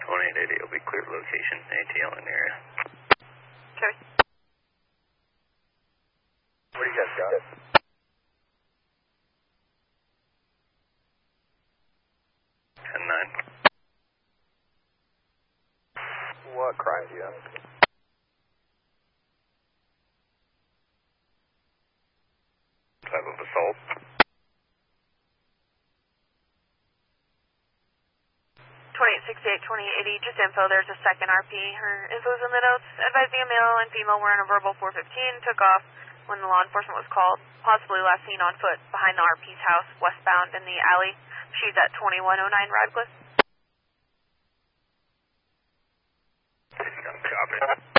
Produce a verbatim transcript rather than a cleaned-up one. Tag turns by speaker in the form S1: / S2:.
S1: twenty-eight eighty will be cleared location, A T L in the area.
S2: Okay.
S3: What do you guys got?
S1: ten nine.
S3: What crime do you have?
S1: Type of assault.
S2: twenty-eight sixty-eight, twenty-eight eighty, just info, there's a second R P. Her info's in the notes. Advising a male and female were in a verbal four fifteen, took off when the law enforcement was called. Possibly last seen on foot behind the R P's house, westbound in the alley. She's at twenty-one oh nine Radcliffe.
S1: Copy.